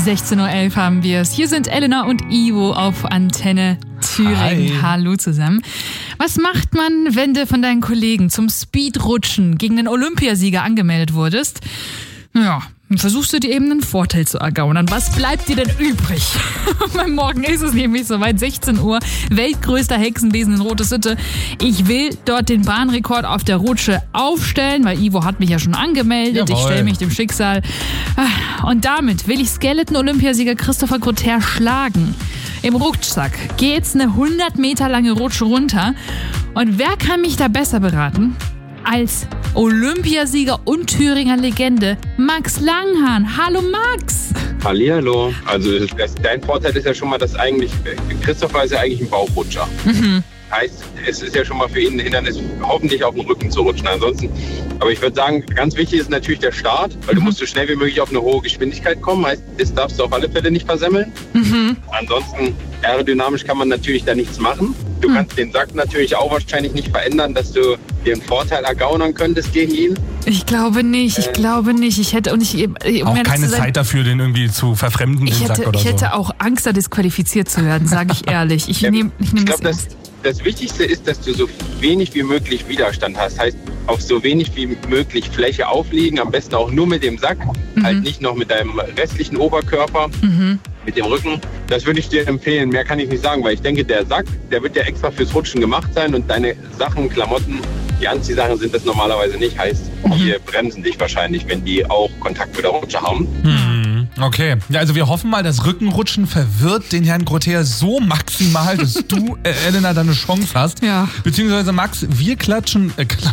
16.11 Uhr haben wir es. Hier sind Elena und Ivo auf Antenne Thüringen. Hi. Hallo zusammen. Was macht man, wenn du von deinen Kollegen zum Speedrutschen gegen den Olympiasieger angemeldet wurdest? Ja, dann versuchst du dir eben einen Vorteil zu ergaunern. Was bleibt dir denn übrig? Morgen ist es nämlich soweit, 16 Uhr, weltgrößter Hexenbesen in Rote-Sitte. Ich will dort den Bahnrekord auf der Rutsche aufstellen, weil Ivo hat mich ja schon angemeldet. Jawohl. Ich stelle mich dem Schicksal. Und damit will ich Skeleton-Olympiasieger Christopher Grotter schlagen. Im Rucksack geht's eine 100 Meter lange Rutsche runter. Und wer kann mich da besser beraten als Olympiasieger und Thüringer Legende Max Langhahn? Hallo Max! Hallihallo. Also dein Vorteil ist ja schon mal, dass eigentlich Christopher ist ja eigentlich ein Bauchrutscher. Mhm. Heißt, es ist ja schon mal für ihn ein Hindernis, hoffentlich auf den Rücken zu rutschen. Ansonsten, aber ich würde sagen, ganz wichtig ist natürlich der Start, weil du musst so schnell wie möglich auf eine hohe Geschwindigkeit kommen. Heißt, das darfst du auf alle Fälle nicht versemmeln. Mhm. Ansonsten, aerodynamisch kann man natürlich da nichts machen. Du kannst den Sack natürlich auch wahrscheinlich nicht verändern, dass du dir einen Vorteil ergaunern könntest gegen ihn. Ich glaube nicht. Ich hätte auch keine Zeit dafür, den irgendwie zu verfremden, den Sack oder so. Ich hätte auch Angst, da disqualifiziert zu werden, sage ich ehrlich. Ich nehme das ernst. Das Wichtigste ist, dass du so wenig wie möglich Widerstand hast. Heißt, auf so wenig wie möglich Fläche aufliegen, am besten auch nur mit dem Sack, halt nicht noch mit deinem restlichen Oberkörper, mit dem Rücken. Das würde ich dir empfehlen, mehr kann ich nicht sagen, weil ich denke, der Sack, der wird ja extra fürs Rutschen gemacht sein und deine Sachen, Klamotten, die Anziehsachen sind das normalerweise nicht. Heißt, die bremsen dich wahrscheinlich, wenn die auch Kontakt mit der Rutsche haben. Okay, ja, also wir hoffen mal, das Rückenrutschen verwirrt den Herrn Grotter so maximal, dass du, Elena, da eine Chance hast. Ja. Beziehungsweise Max, wir quatschen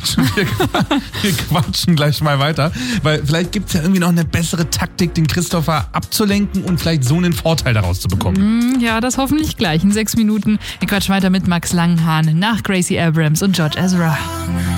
gleich mal weiter, weil vielleicht gibt es ja irgendwie noch eine bessere Taktik, den Christopher abzulenken und vielleicht so einen Vorteil daraus zu bekommen. Ja, das hoffentlich gleich in 6 Minuten. Wir quatschen weiter mit Max Langhahn nach Gracie Abrams und George Ezra.